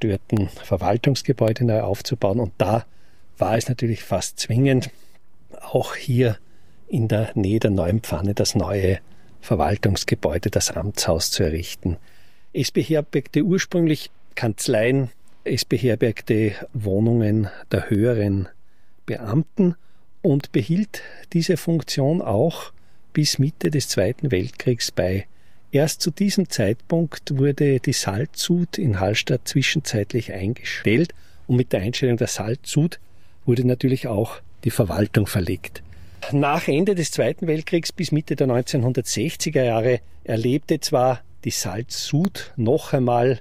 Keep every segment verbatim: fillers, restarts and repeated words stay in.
zerstörten Verwaltungsgebäude neu aufzubauen. Und da war es natürlich fast zwingend, auch hier in der Nähe der Neuen Pfanne das neue Verwaltungsgebäude, das Amtshaus zu errichten. Es beherbergte ursprünglich Kanzleien, es beherbergte Wohnungen der höheren Beamten und behielt diese Funktion auch bis Mitte des Zweiten Weltkriegs bei. Erst zu diesem Zeitpunkt wurde die Salzsud in Hallstatt zwischenzeitlich eingestellt und mit der Einstellung der Salzsud wurde natürlich auch die Verwaltung verlegt. Nach Ende des Zweiten Weltkriegs bis Mitte der neunzehnhundertsechziger Jahre erlebte zwar die Salzsud noch einmal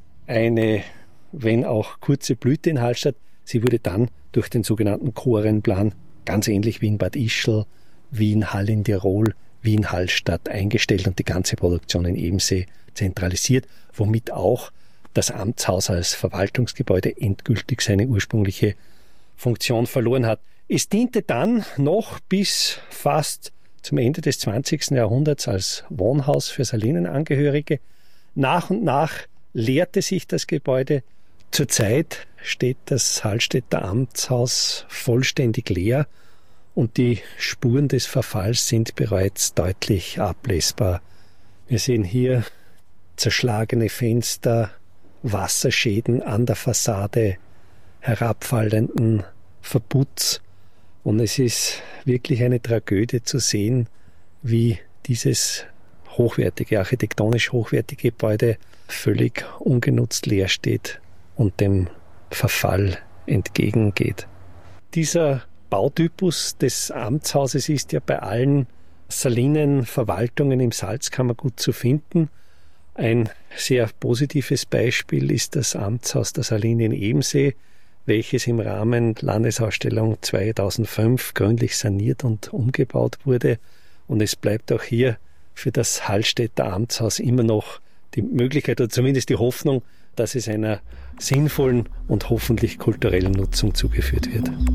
eine, wenn auch kurze Blüte in Hallstatt. Sie wurde dann durch den sogenannten Chorenplan, ganz ähnlich wie in Bad Ischl, wie in Hall in Tirol, wie in Hallstatt eingestellt und die ganze Produktion in Ebensee zentralisiert, womit auch das Amtshaus als Verwaltungsgebäude endgültig seine ursprüngliche Funktion verloren hat. Es diente dann noch bis fast zum Ende des zwanzigsten Jahrhunderts als Wohnhaus für Salinenangehörige. Nach und nach leerte sich das Gebäude. Zurzeit steht das Hallstätter Amtshaus vollständig leer und die Spuren des Verfalls sind bereits deutlich ablesbar. Wir sehen hier zerschlagene Fenster, Wasserschäden an der Fassade, herabfallenden Verputz. Und es ist wirklich eine Tragödie zu sehen, wie dieses hochwertige, architektonisch hochwertige Gebäude völlig ungenutzt leer steht und dem Verfall entgegengeht. Dieser Bautypus des Amtshauses ist ja bei allen Salinenverwaltungen im Salzkammergut zu finden. Ein sehr positives Beispiel ist das Amtshaus der Saline in Ebensee, welches im Rahmen Landesausstellung zweitausendfünf gründlich saniert und umgebaut wurde. Und es bleibt auch hier für das Hallstätter Amtshaus immer noch die Möglichkeit oder zumindest die Hoffnung, dass es einer sinnvollen und hoffentlich kulturellen Nutzung zugeführt wird.